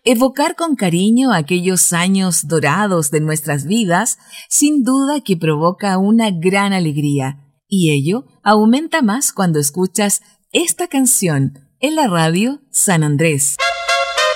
Evocar con cariño aquellos años dorados de nuestras vidas, sin duda que provoca una gran alegría, y ello aumenta más cuando escuchas esta canción en la radio San Andrés.